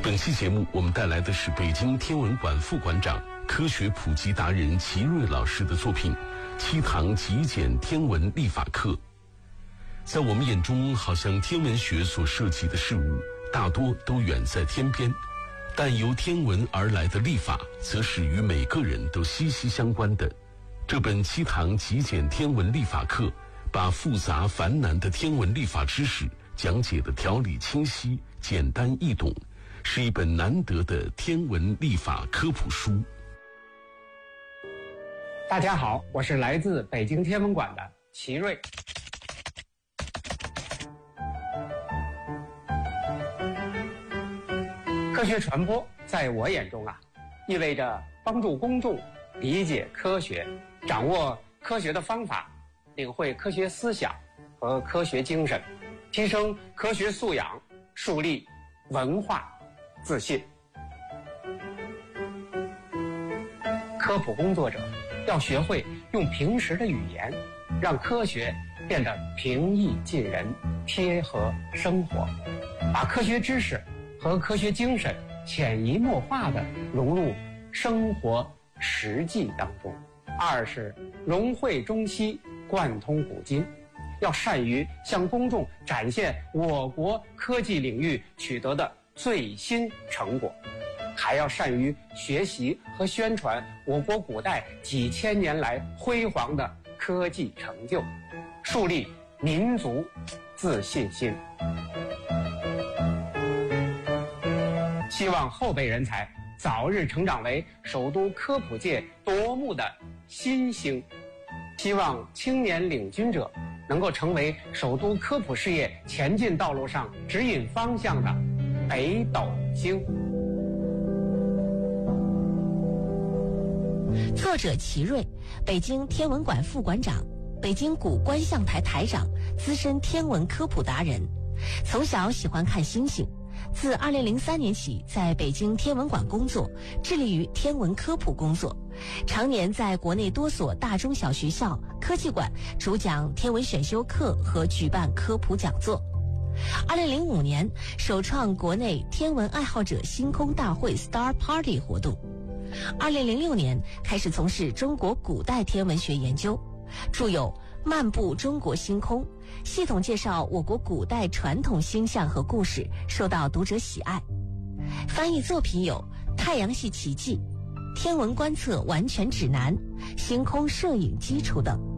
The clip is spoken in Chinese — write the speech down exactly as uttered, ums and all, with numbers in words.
本期节目我们带来的是北京天文馆副馆长、科学普及达人齐瑞老师的作品《七堂极简天文历法课》。在我们眼中，好像天文学所涉及的事物大多都远在天边，但由天文而来的历法则是与每个人都息息相关的。这本七堂极简天文历法课把复杂繁难的天文历法知识讲解的条理清晰、简单易懂，是一本难得的天文历法科普书。 大家好，我是来自北京天文馆的齐瑞。科学传播在我眼中啊，意味着帮助公众理解科学，掌握科学的方法，领会科学思想和科学精神，提升科学素养，树立文化自信。科普工作者要学会用平时的语言，让科学变得平易近人，贴合生活，把科学知识和科学精神潜移默化地融入生活实际当中。二是融会中西，贯通古今，要善于向公众展现我国科技领域取得的最新成果，还要善于学习和宣传我国古代几千年来辉煌的科技成就，树立民族自信心。希望后辈人才早日成长为首都科普界夺目的新星，希望青年领军者能够成为首都科普事业前进道路上指引方向的北斗星。 作者齐瑞，北京天文馆副馆长，北京古观象台台长，资深天文科普达人。从小喜欢看星星，自二零零三年起在北京天文馆工作，致力于天文科普工作，常年在国内多所大中小学校、科技馆主讲天文选修课和举办科普讲座。二零零五年首创国内天文爱好者星空大会 Star Party 活动。二零零六年开始从事中国古代天文学研究，著有《漫步中国星空》，系统介绍我国古代传统星象和故事，受到读者喜爱。翻译作品有《太阳系奇迹》、《天文观测完全指南》、《星空摄影基础》等。